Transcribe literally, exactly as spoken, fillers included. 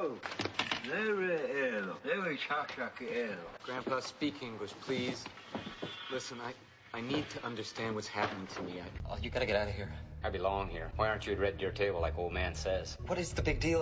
Oh, very ill. Very shaka ill. Grandpa, speak English, please. Listen, I, I need to understand what's happening to me. I... Oh, you gotta get out of here. I belong here. Why aren't you at Red Deer Table like old man says? What is the big deal?